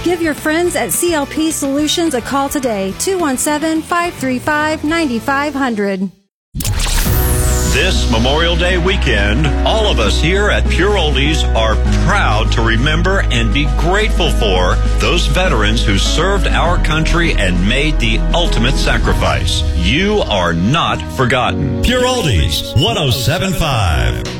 Give your friends at CLP Solutions a call today, 217-535-9500. This Memorial Day weekend, all of us here at Pure Oldies are proud to remember and be grateful for those veterans who served our country and made the ultimate sacrifice. You are not forgotten. Pure Oldies, 107.5.